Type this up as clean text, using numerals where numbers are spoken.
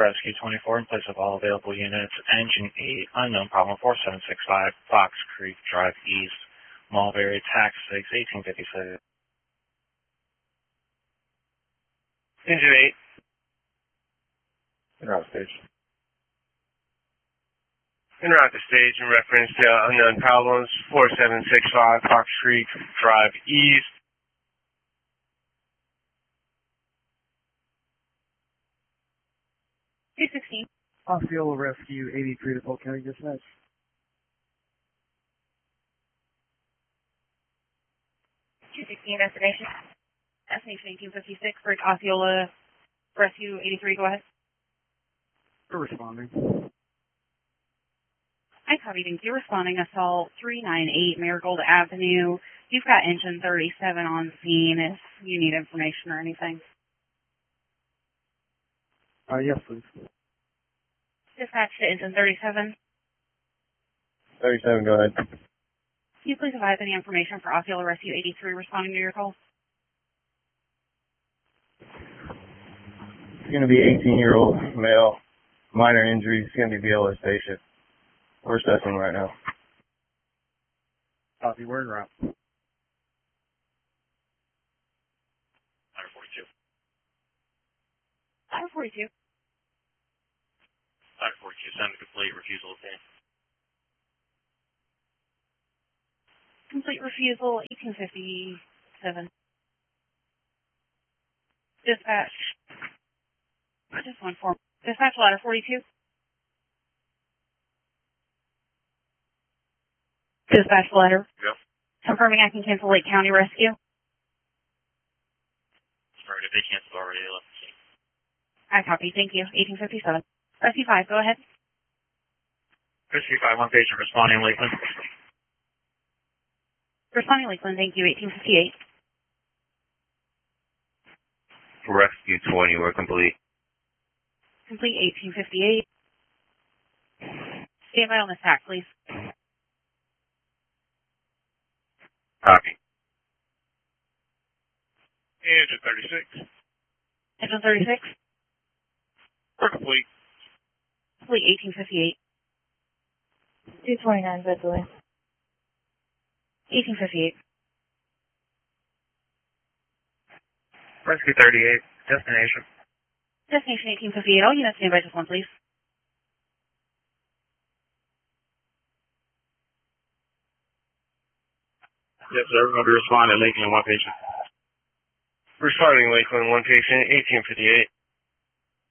Rescue 24 in place of all available units. Engine 8, unknown problem 4765, Fox Creek Drive East, Mulberry, Tax 6, 1857. Engine 8. En route stage. En route to stage in reference to unknown problems 4765 Fox Creek Drive East. $216. Osceola Rescue 83 to Polk County Dispatch. $216 destination. Destination 1856 for Osceola Rescue 83. Go ahead. We're responding. I copy. Thank you. Responding assault 398 Marigold Avenue. You've got engine 37 on scene if you need information or anything. Yes, please. Dispatch to engine 37. 37, go ahead. Can you please advise any information for Osceola Rescue 83 responding to your call? It's going to be 18-year-old male, minor injuries. It's going to be BLS patient. We're assessing right now. Copy, we're en route. 42. 42. 42, send a complete refusal okay. Complete refusal 1857. Dispatch. Just one form. Dispatch ladder 42. Dispatch ladder. Yep. Confirming I can cancel Lake County Rescue. Sorry, they canceled already. They left the scene. I copy. Thank you. 1857. Rescue 5, go ahead. Rescue 5, one patient responding Lakeland. Responding Lakeland, thank you. 1858. Rescue 20, we're complete. Complete 1858. Stand by on this tack, please. Copy. Engine 36. Engine 36. We're complete. Complete 1858. 229, Bedouin. 1858. Rescue 38, destination. Destination 1858. All units stand by just one, please. Yes, sir. We're going to be responding Lakeland, one patient. Responding Lakeland, one patient, 1858.